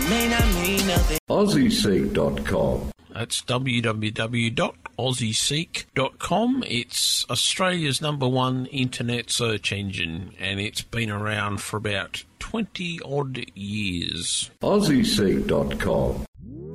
may not mean nothing. AussieSeek.com. That's www.aussieseek.com. It's Australia's #1 internet search engine, and it's been around for about 20-odd years. AussieSeek.com.